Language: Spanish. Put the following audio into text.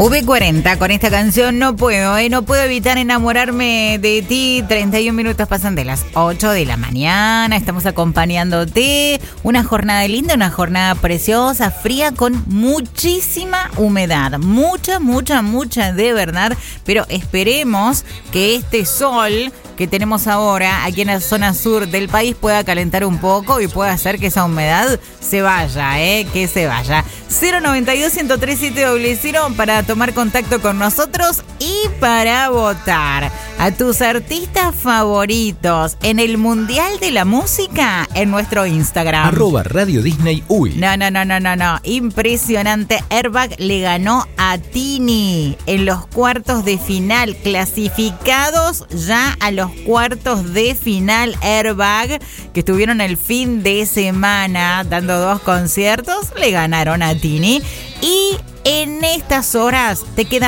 V40 con esta canción no puedo evitar enamorarme de ti. 31 minutos pasan de las 8 de la mañana. Estamos acompañándote. Una jornada linda, una jornada preciosa, fría, con muchísima humedad. Mucha de verdad. Pero esperemos que este sol que tenemos ahora aquí en la zona sur del país pueda calentar un poco y pueda hacer que esa humedad se vaya, que se vaya. 092-103-700 para tomar contacto con nosotros y para votar a tus artistas favoritos en el Mundial de la Música en nuestro Instagram. @Radio Disney Uy. No. Impresionante. Airbag le ganó a Tini en los cuartos de final. Clasificados ya a los cuartos de final. Airbag, que estuvieron el fin de semana dando 2 conciertos, le ganaron a Tini. Y en estas horas te queda